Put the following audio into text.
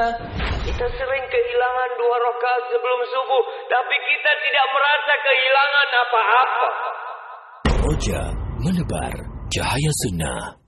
Kita sering kehilangan 2 rakaat sebelum subuh, tapi kita tidak merasa kehilangan apa-apa. Roja menebar cahaya sunnah.